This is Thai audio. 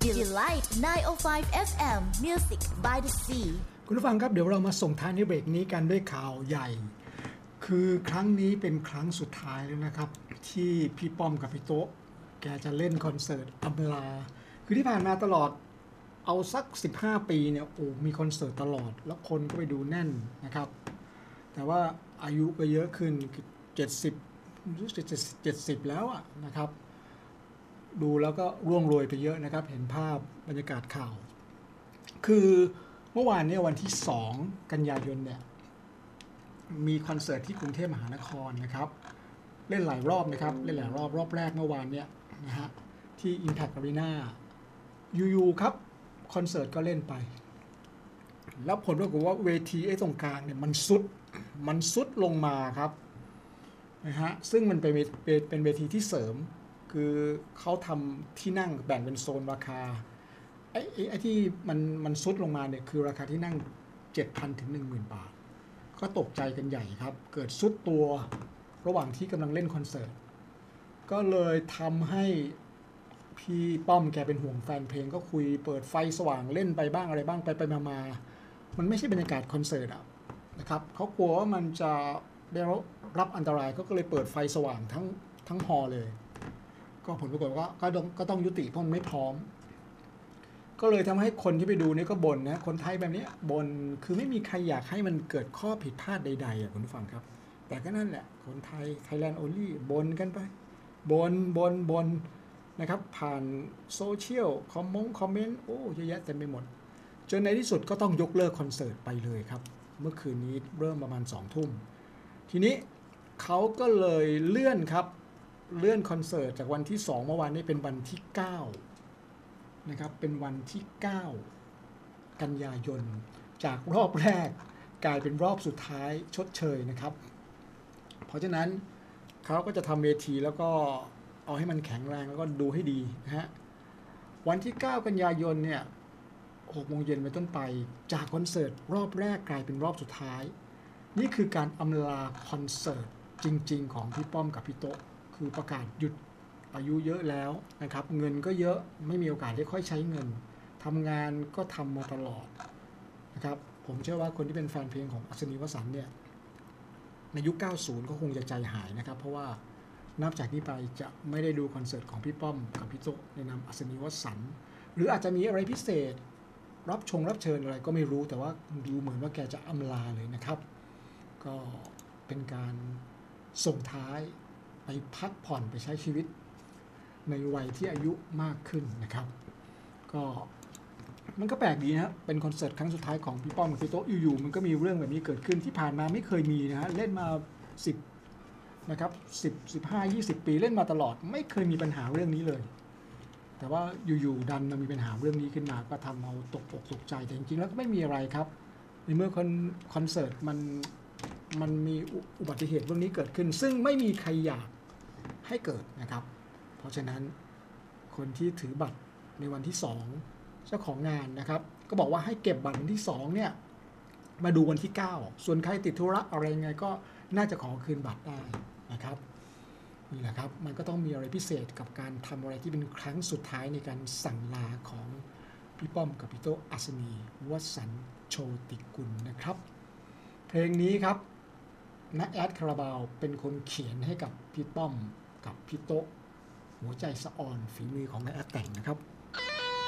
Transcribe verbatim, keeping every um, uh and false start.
Delight ไนน์ โอ ไฟว์ เอฟ เอ็ม Music by the Sea คุณผู้ฟังครับเดี๋ยวเรามาส่งท้ายในเบรกนี้กันด้วยข่าวใหญ่คือครั้งนี้เป็นครั้งสุดท้ายแล้วนะครับที่พี่ป้อมกับพี่โต๊ะแกจะเล่นคอนเสิร์ตอำลาคือที่ผ่านมาตลอดเอาสักสิบห้าปีเนี่ยโอ้มีคอนเสิร์ตตลอดแล้วคนก็ไปดูแน่นนะครับแต่ว่าอายุก็เยอะขึ้นเจ็ดสิบรู้สึกเจ็ดสิบแล้วอ่ะนะครับดูแล้วก็ร่วงโรยไปเยอะนะครับเห็นภาพบรรยากาศข่าวคือเมื่อวานเนี่ยวันที่สองกันยายนเนี่ยมีคอนเสิร์ตที่กรุงเทพมหานครนะครับเล่นหลายรอบนะครับเล่นหลายรอบรอบแรกเมื่อวานเนี่ยนะฮะที่ Impact Arena อยู่ๆครับคอนเสิร์ตก็เล่นไปแล้วผลปรากฏว่าเวทีไอ้ตรงกลางเนี่ยมันซุดมันซุดลงมาครับนะฮะซึ่งมันเป็นเป็นเวทีที่เสริมคือเขาทำที่นั่งแบ่งเป็นโซนราคาไอ้ไอ้ที่มันมันซุดลงมาเนี่ยคือราคาที่นั่ง เจ็ดพัน ถึง หนึ่งหมื่น บาทก็ตกใจกันใหญ่ครับเกิดซุดตัวระหว่างที่กำลังเล่นคอนเสิร์ตก็เลยทำให้พี่ป้อมแกเป็นห่วงแฟนเพลงก็คุยเปิดไฟสว่างเล่นไปบ้างอะไรบ้างไปไปมาๆมันไม่ใช่บรรยากาศคอนเสิร์ตอ่ะนะครับเขากลัวว่ามันจะได้รับอันตรายก็เลยเปิดไฟสว่างทั้งทั้งฮอลเลยก็ผลปรากฏว่าก็ต้องก็ต้องยุติเพราะมันไม่พร้อมก็เลยทำให้คนที่ไปดูนี่ก็บ่นนะคนไทยแบบนี้บ่นคือไม่มีใครอยากให้มันเกิดข้อผิดพลาดใดๆอ่ะคุณผู้ฟังครับแต่ก็นั่นแหละคนไทย Thailand Only บ่นกันไปบ่นบ่นบ่นนะครับผ่านโซเชียลคอมมงคอมเมนต์โอ้เยอะแยะเต็มไปหมดจนในที่สุดก็ต้องยกเลิกคอนเสิร์ตไปเลยครับเมื่อคืนนี้เริ่มประมาณสองทุ่มทีนี้เขาก็เลยเลื่อนครับเลื่อนคอนเสิร์ตจากวันที่สองเมื่อวานนี้เป็นวันที่เก้านะครับเป็นวันที่เก้ากันยายนจากรอบแรกกลายเป็นรอบสุดท้ายชดเชยนะครับเพราะฉะนั้นเขาก็จะทำเวทีแล้วก็เอาให้มันแข็งแรงแล้วก็ดูให้ดีนะฮะวันที่เก้ากันยายนเนี่ยหกโมงเย็นเป็นต้นไปจากคอนเสิร์ตรอบแรกกลายเป็นรอบสุดท้ายนี่คือการอำลาคอนเสิร์ตจริงๆของพี่ป้อมกับพี่โต๊ะคือประกาศหยุดอายุเยอะแล้วนะครับเงินก็เยอะไม่มีโอกาสได้ค่อยใช้เงินทำงานก็ทำมาตลอดนะครับผมเชื่อว่าคนที่เป็นแฟนเพลงของอัศนีวสันต์เนี่ยในยุคเก้าสิบก็คงจะใจหายนะครับเพราะว่านับจากนี้ไปจะไม่ได้ดูคอนเสิร์ตของพี่ป้อมกับพี่โต๊ะในนามอัศนีวสันต์หรืออาจจะมีอะไรพิเศษรับชงรับเชิญอะไรก็ไม่รู้แต่ว่าดูเหมือนว่าแกจะอำลาเลยนะครับก็เป็นการส่งท้ายไปพักผ่อนไปใช้ชีวิตในวัยที่อายุมากขึ้นนะครับก็มันก็แปลกดีนะเป็นคอนเสิร์ตครั้งสุดท้ายของพี่ป้อมกับพี่โต๊ะอยู่ๆมันก็มีเรื่องแบบนี้เกิดขึ้นที่ผ่านมาไม่เคยมีนะฮะเล่นมาสิบนะครับสิบ สิบห้า ยี่สิบปีเล่นมาตลอดไม่เคยมีปัญหาเรื่องนี้เลยแต่ว่าอยู่ๆดันมามีปัญหาเรื่องนี้ขึ้นมาก็ทำเอาตกอกตกใจแต่จริงๆแล้วก็ไม่มีอะไรครับในเมื่อคอนคอนเสิร์ตมันมันมีอุบัติเหตุเรื่องนี้เกิดขึ้นซึ่งไม่มีใครอยากให้เกิดนะครับเพราะฉะนั้นคนที่ถือบัตรในวันที่สองเจ้าของงานนะครับก็บอกว่าให้เก็บบัตรวันที่สองเนี่ยมาดูวันที่เก้าส่วนใครติดธุระอะไรไงก็น่าจะขอคืนบัตรได้นะครับนี่แหละครับมันก็ต้องมีอะไรพิเศษกับการทำอะไรที่เป็นครั้งสุดท้ายในการสั่งลาของพี่ป้อมกับพี่โต๊ะอัศนีวสันต์โชติกุลนะครับเพลงนี้ครับณแอดคาราบาวเป็นคนเขียนให้กับพี่ป้อมกับพี่โต๊ะหัวใจสะอ่อนฝีมือของณแอดแต่งนะครับ